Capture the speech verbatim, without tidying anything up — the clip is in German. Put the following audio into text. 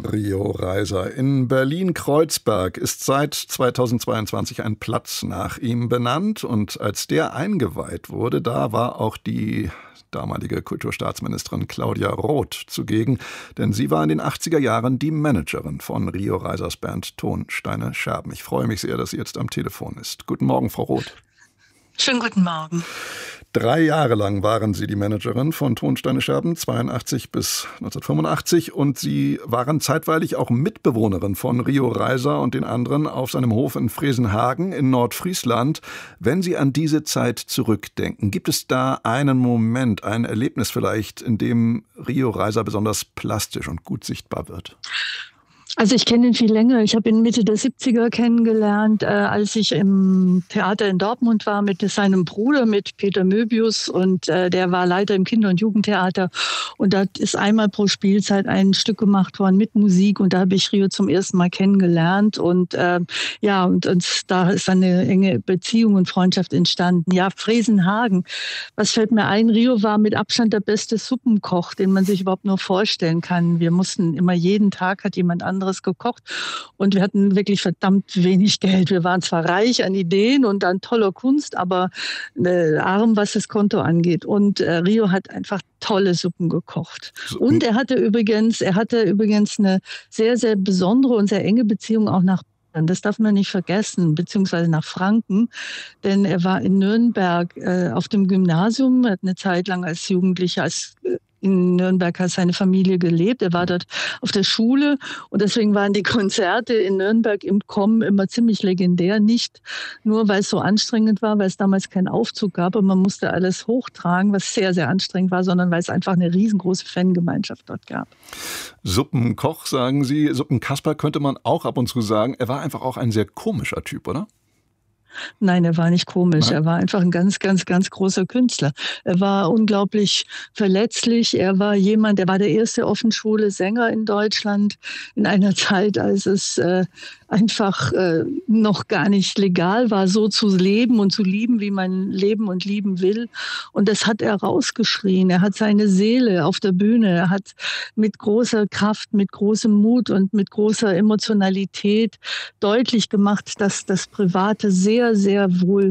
Rio Reiser. In Berlin-Kreuzberg ist seit zweitausendzweiundzwanzig ein Platz nach ihm benannt. Und als der eingeweiht wurde, da war auch die damalige Kulturstaatsministerin Claudia Roth zugegen. Denn sie war in den achtziger Jahren die Managerin von Rio Reisers Band Tonsteine Scherben. Ich freue mich sehr, dass sie jetzt am Telefon ist. Guten Morgen, Frau Roth. Schönen guten Morgen. Drei Jahre lang waren Sie die Managerin von Tonsteine Scherben, zweiundachtzig bis neunzehnhundertfünfundachtzig, und Sie waren zeitweilig auch Mitbewohnerin von Rio Reiser und den anderen auf seinem Hof in Fresenhagen in Nordfriesland. Wenn Sie an diese Zeit zurückdenken, gibt es da einen Moment, ein Erlebnis vielleicht, in dem Rio Reiser besonders plastisch und gut sichtbar wird? Also ich kenne ihn viel länger. Ich habe ihn Mitte der siebziger kennengelernt, äh, als ich im Theater in Dortmund war mit seinem Bruder, mit Peter Möbius. Und äh, der war Leiter im Kinder- und Jugendtheater. Und da ist einmal pro Spielzeit ein Stück gemacht worden mit Musik. Und da habe ich Rio zum ersten Mal kennengelernt. Und äh, ja, und, und da ist eine enge Beziehung und Freundschaft entstanden. Ja, Fresenhagen. Was fällt mir ein? Rio war mit Abstand der beste Suppenkoch, den man sich überhaupt nur vorstellen kann. Wir mussten immer jeden Tag, hat jemand anderes gekocht, und wir hatten wirklich verdammt wenig Geld. Wir waren zwar reich an Ideen und an toller Kunst, aber äh, arm, was das Konto angeht. Und äh, Rio hat einfach tolle Suppen gekocht. Und er hatte übrigens, er hatte übrigens eine sehr, sehr besondere und sehr enge Beziehung auch nach Bayern. Das darf man nicht vergessen, beziehungsweise nach Franken, denn er war in Nürnberg äh, auf dem Gymnasium, er hat eine Zeit lang als Jugendlicher, als äh, in Nürnberg hat seine Familie gelebt. Er war dort auf der Schule, und deswegen waren die Konzerte in Nürnberg im Kommen immer ziemlich legendär. Nicht nur, weil es so anstrengend war, weil es damals keinen Aufzug gab und man musste alles hochtragen, was sehr, sehr anstrengend war, sondern weil es einfach eine riesengroße Fangemeinschaft dort gab. Suppenkoch, sagen Sie. Suppenkasper könnte man auch ab und zu sagen. Er war einfach auch ein sehr komischer Typ, oder? Nein, er war nicht komisch. Nein. Er war einfach ein ganz, ganz, ganz großer Künstler. Er war unglaublich verletzlich. Er war jemand, er war der erste offenschwule Sänger in Deutschland in einer Zeit, als es äh, einfach äh, noch gar nicht legal war, so zu leben und zu lieben, wie man leben und lieben will. Und das hat er rausgeschrien. Er hat seine Seele auf der Bühne. Er hat mit großer Kraft, mit großem Mut und mit großer Emotionalität deutlich gemacht, dass das Private sehr, sehr wohl